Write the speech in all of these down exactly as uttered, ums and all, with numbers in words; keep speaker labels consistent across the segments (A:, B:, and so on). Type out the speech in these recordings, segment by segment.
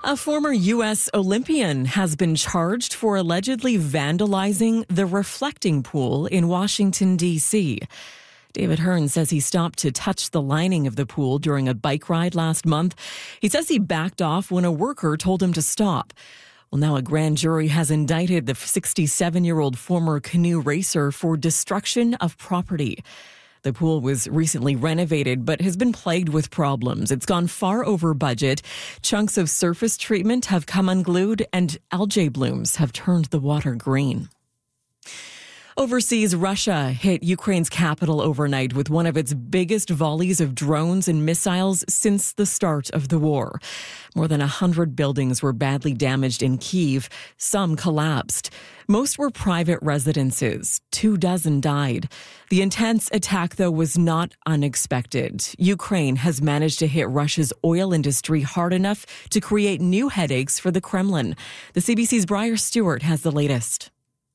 A: A former U S Olympian has been charged for allegedly vandalizing the reflecting pool in Washington, D C David Hearn says he stopped to touch the lining of the pool during a bike ride last month. He says he backed off when a worker told him to stop. Well, now a grand jury has indicted the sixty-seven-year-old former canoe racer for destruction of property. The pool was recently renovated but has been plagued with problems. It's gone far over budget. Chunks of surface treatment have come unglued and algae blooms have turned the water green. Overseas, Russia hit Ukraine's capital overnight with one of its biggest volleys of drones and missiles since the start of the war. More than one hundred buildings were badly damaged in Kyiv. Some collapsed. Most were private residences. Two dozen died. The intense attack, though, was not unexpected. Ukraine has managed to hit Russia's oil industry hard enough to create new headaches for the Kremlin. The C B C's Briar Stewart has the latest.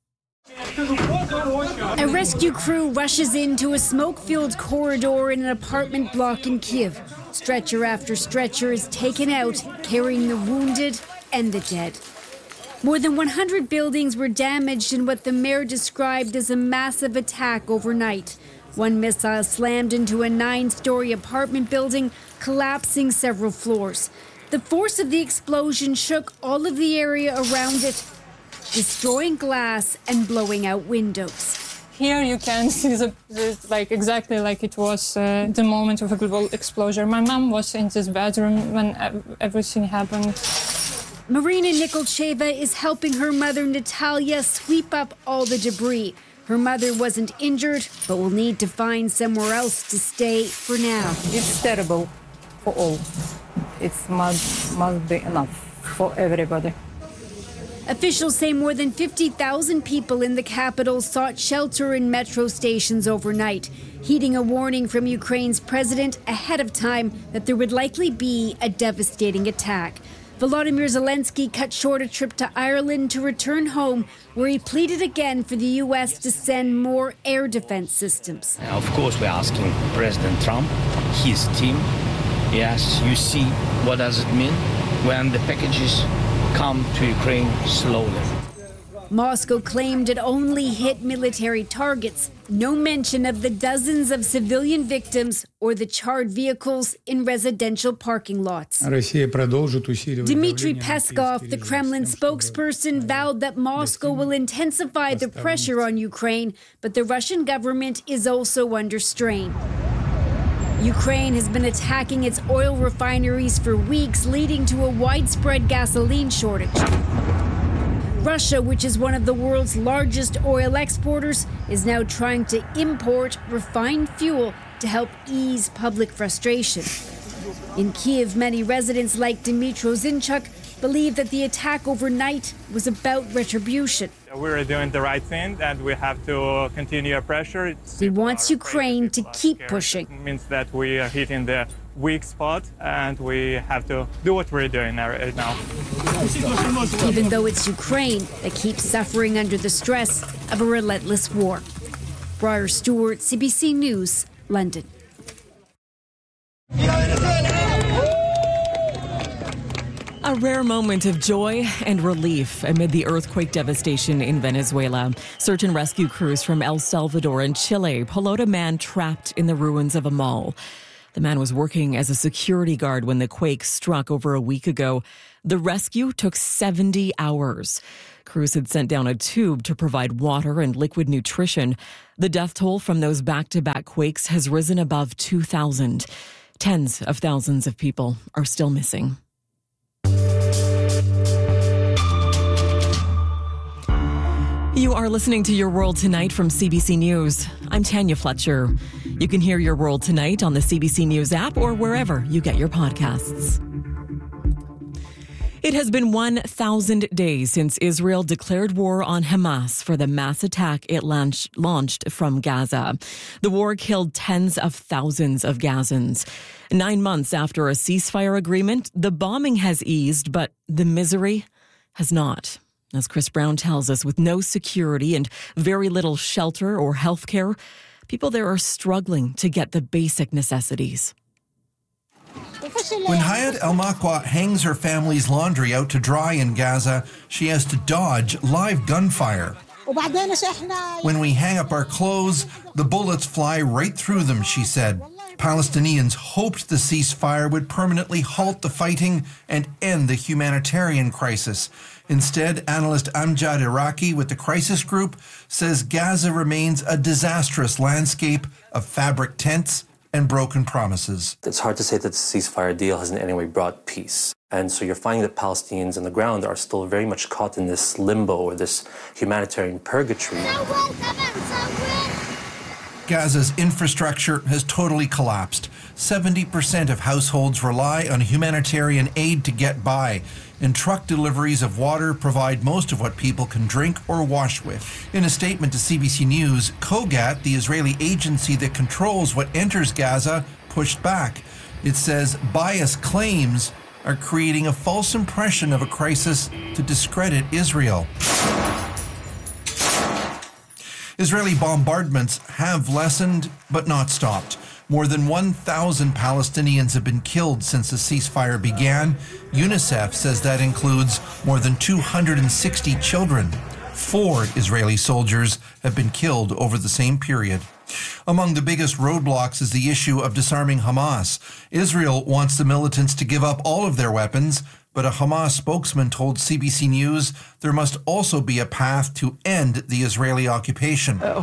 B: A rescue crew rushes into a smoke-filled corridor in an apartment block in Kyiv. Stretcher after stretcher is taken out, carrying the wounded and the dead. More than one hundred buildings were damaged in what the mayor described as a massive attack overnight. One missile slammed into a nine-story apartment building, collapsing several floors. The force of the explosion shook all of the area around it, destroying glass and blowing out windows.
C: Here you can see the, the like exactly like it was uh, the moment of a global explosion. My mom was in this bedroom when everything happened.
B: Marina Nikolcheva is helping her mother Natalia sweep up all the debris. Her mother wasn't injured, but will need to find somewhere else to stay for now.
D: It's terrible for all. It must, must be enough for everybody.
B: Officials say more than fifty thousand people in the capital sought shelter in metro stations overnight, heeding a warning from Ukraine's president ahead of time that there would likely be a devastating attack. Volodymyr Zelensky cut short a trip to Ireland to return home, where he pleaded again for the U S to send more air defense systems.
E: Of course, we're asking President Trump, his team, yes, you see what does it mean when the packages come to Ukraine slowly.
B: Moscow claimed it only hit military targets. No mention of the dozens of civilian victims or the charred vehicles in residential parking lots. Dmitry Peskov, the Kremlin spokesperson, vowed that Moscow will intensify the pressure on Ukraine, but the Russian government is also under strain. Ukraine has been attacking its oil refineries for weeks, leading to a widespread gasoline shortage. Russia, which is one of the world's largest oil exporters, is now trying to import refined fuel to help ease public frustration. In Kyiv, many residents like Dmytro Zinchuk believe that the attack overnight was about retribution.
F: We're doing the right thing and we have to continue our pressure. It's
B: he wants Ukraine to keep pushing.
F: It means that we are hitting the weak spot and we have to do what we're doing right now.
B: Even though it's Ukraine that keeps suffering under the stress of a relentless war. Briar Stewart, C B C News, London.
A: A rare moment of joy and relief amid the earthquake devastation in Venezuela. Search and rescue crews from El Salvador and Chile pull out a man trapped in the ruins of a mall. The man was working as a security guard when the quake struck over a week ago. The rescue took seventy hours. Crews had sent down a tube to provide water and liquid nutrition. The death toll from those back-to-back quakes has risen above two thousand. Tens of thousands of people are still missing. You are listening to Your World Tonight from C B C News. I'm Tanya Fletcher. You can hear Your World Tonight on the C B C News app or wherever you get your podcasts. It has been one thousand days since Israel declared war on Hamas for the mass attack it launched, launched from Gaza. The war killed tens of thousands of Gazans. Nine months after a ceasefire agreement, the bombing has eased, but the misery has not. As Chris Brown tells us, with no security and very little shelter or health care, people there are struggling to get the basic necessities.
G: When Hayat El Makwa hangs her family's laundry out to dry in Gaza, she has to dodge live gunfire. When we hang up our clothes, the bullets fly right through them, she said. Palestinians hoped the ceasefire would permanently halt the fighting and end the humanitarian crisis. Instead, analyst Amjad Iraqi with the Crisis Group says Gaza remains a disastrous landscape of fabric tents and broken promises.
H: It's hard to say that the ceasefire deal has in any way brought peace. And so you're finding that Palestinians on the ground are still very much caught in this limbo or this humanitarian purgatory.
G: Gaza's infrastructure has totally collapsed. seventy percent of households rely on humanitarian aid to get by, and truck deliveries of water provide most of what people can drink or wash with. In a statement to C B C News, Kogat, the Israeli agency that controls what enters Gaza, pushed back. It says biased claims are creating a false impression of a crisis to discredit Israel. Israeli bombardments have lessened, but not stopped. More than one thousand Palestinians have been killed since the ceasefire began. UNICEF says that includes more than two hundred sixty children. Four Israeli soldiers have been killed over the same period. Among the biggest roadblocks is the issue of disarming Hamas. Israel wants the militants to give up all of their weapons, but a Hamas spokesman told C B C News there must also be a path to end the Israeli occupation. There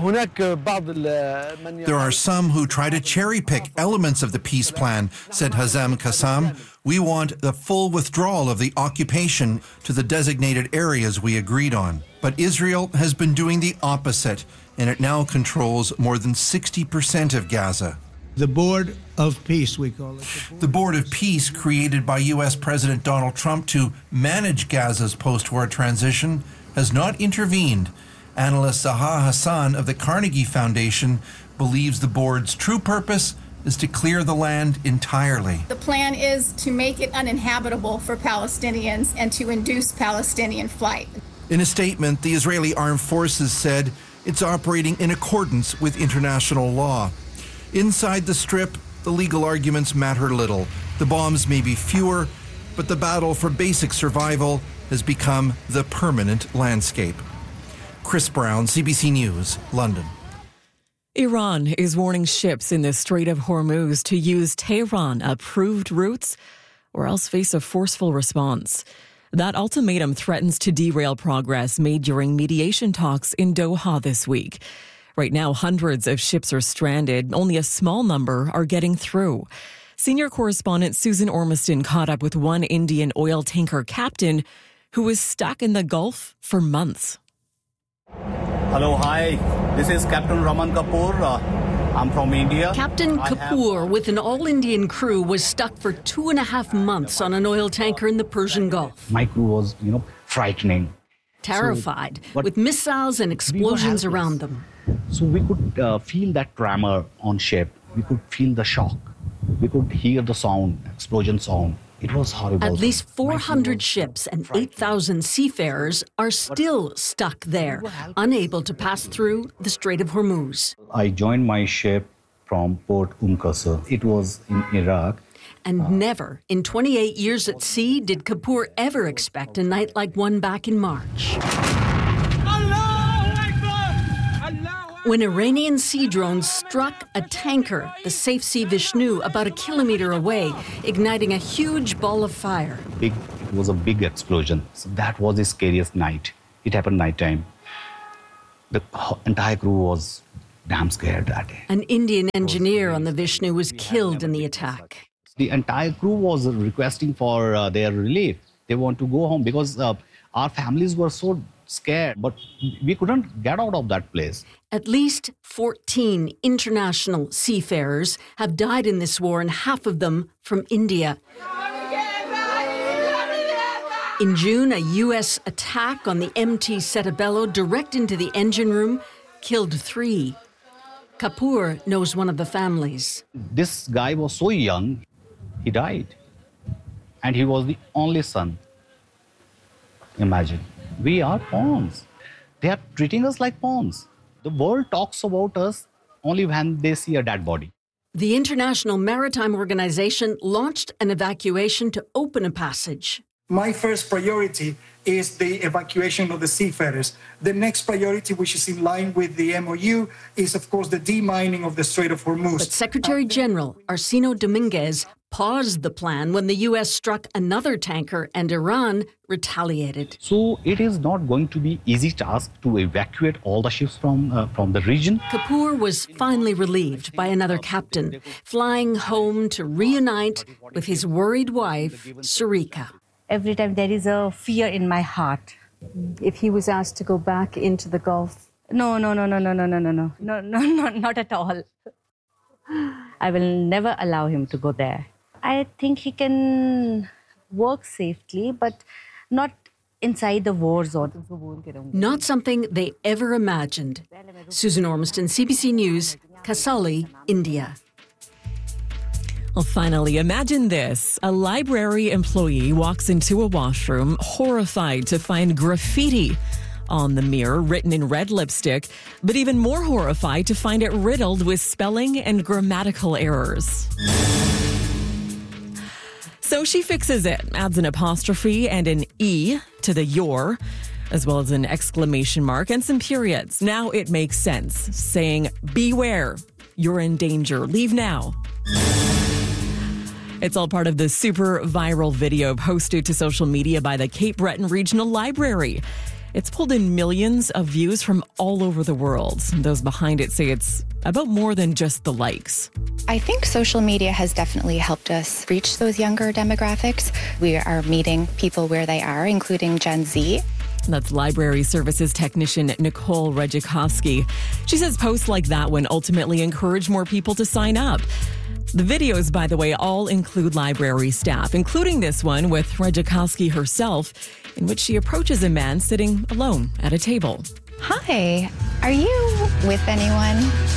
G: are some who try to cherry-pick elements of the peace plan, said Hazem Kassam. We want the full withdrawal of the occupation to the designated areas we agreed on. But Israel has been doing the opposite, and it now controls more than sixty percent of Gaza.
I: The Board of Peace, we call it. The Board,
G: the Board of Peace, created by U S President Donald Trump to manage Gaza's post-war transition, has not intervened. Analyst Zaha Hassan of the Carnegie Foundation believes the board's true purpose is to clear the land entirely.
J: The plan is to make it uninhabitable for Palestinians and to induce Palestinian flight.
G: In a statement, the Israeli Armed Forces said it's operating in accordance with international law. Inside the Strip, the legal arguments matter little. The bombs may be fewer, but the battle for basic survival has become the permanent landscape. Chris Brown, C B C News, London.
A: Iran is warning ships in the Strait of Hormuz to use Tehran-approved routes or else face a forceful response. That ultimatum threatens to derail progress made during mediation talks in Doha this week. Right now, hundreds of ships are stranded. Only a small number are getting through. Senior correspondent Susan Ormiston caught up with one Indian oil tanker captain who was stuck in the Gulf for months.
K: Hello, hi. This is Captain Raman Kapoor. Uh, I'm from India.
L: Captain Kapoor, with an all-Indian crew, was stuck for two and a half months on an oil tanker in the Persian Gulf.
K: My crew was, you know, frightening.
L: Terrified, so, with missiles and explosions we around them.
K: So we could uh, feel that tremor on ship. We could feel the shock. We could hear the sound, explosion sound. It was horrible.
L: At least four hundred ships and eight thousand seafarers are still stuck there, unable to pass through the Strait of Hormuz.
K: I joined my ship from Port Umm Qasr. It was in Iraq.
L: And uh, never, in twenty-eight years at sea, did Kapoor ever expect a night like one back in March. When Iranian sea drones struck a tanker, the Safe Sea Vishnu, about a kilometer away, igniting a huge ball of fire.
K: Big, it was a big explosion. So that was the scariest night. It happened nighttime. The entire crew was damn scared that day.
L: An Indian engineer on the Vishnu was killed in the attack.
K: The entire crew was requesting for uh, their relief. They want to go home because uh, our families were so scared, but we couldn't get out of that place.
L: At least fourteen international seafarers have died in this war, and half of them from India. In June, a U S attack on the M T Setabelo direct into the engine room killed three. Kapoor knows one of the families.
K: This guy was so young, he died. And he was the only son. Imagine. We are pawns. They are treating us like pawns. The world talks about us only when they see a dead body.
L: The International Maritime Organization launched an evacuation to open a passage.
M: My first priority is the evacuation of the seafarers. The next priority, which is in line with the M O U, is, of course, the demining of the Strait of Hormuz.
L: But Secretary General Arsino Dominguez paused the plan when the U S struck another tanker and Iran retaliated.
K: So it is not going to be easy task to evacuate all the ships from, uh, from the region.
L: Kapoor was finally relieved by another captain, flying home to reunite with his worried wife, Sarika.
N: Every time there is a fear in my heart.
O: If he was asked to go back into the Gulf?
N: No, no, no, no, no, no, no, no, no, no, no, no, not at all. I will never allow him to go there. I think he can work safely, but not inside the war zone.
L: Not something they ever imagined. Susan Ormiston, C B C News, Kasauli, India.
A: Well, finally, imagine this. A library employee walks into a washroom, horrified to find graffiti on the mirror written in red lipstick, but even more horrified to find it riddled with spelling and grammatical errors. So she fixes it, adds an apostrophe and an E to the your, as well as an exclamation mark and some periods. Now it makes sense, saying, beware, you're in danger, leave now. It's all part of the super viral video posted to social media by the Cape Breton Regional Library. It's pulled in millions of views from all over the world. Those behind it say it's about more than just the likes.
P: I think social media has definitely helped us reach those younger demographics. We are meeting people where they are, including Gen Z.
A: That's library services technician Nicole Redzikowski. She says posts like that one ultimately encourage more people to sign up. The videos, by the way, all include library staff, including this one with Redzikowski herself, in which she approaches a man sitting alone at a table.
P: Hi, are you with anyone?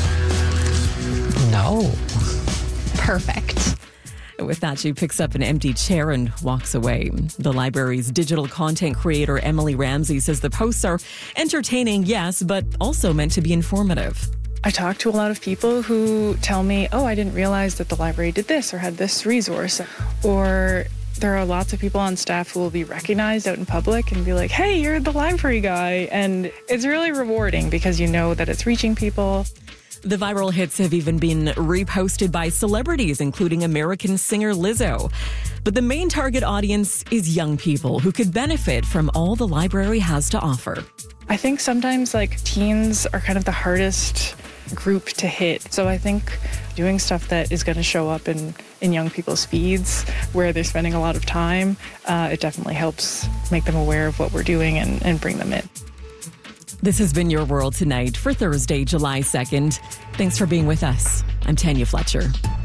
Q: No.
P: Perfect.
A: With that, she picks up an empty chair and walks away. The library's digital content creator, Emily Ramsey, says the posts are entertaining, yes, but also meant to be informative.
R: I talk to a lot of people who tell me, oh, I didn't realize that the library did this or had this resource. Or there are lots of people on staff who will be recognized out in public and be like, hey, you're the library guy. And it's really rewarding because you know that it's reaching people.
A: The viral hits have even been reposted by celebrities, including American singer Lizzo. But the main target audience is young people who could benefit from all the library has to offer.
R: I think sometimes like teens are kind of the hardest group to hit. So I think doing stuff that is going to show up in, in young people's feeds where they're spending a lot of time, uh, it definitely helps make them aware of what we're doing and, and bring them in.
A: This has been Your World Tonight for Thursday, July second. Thanks for being with us. I'm Tanya Fletcher.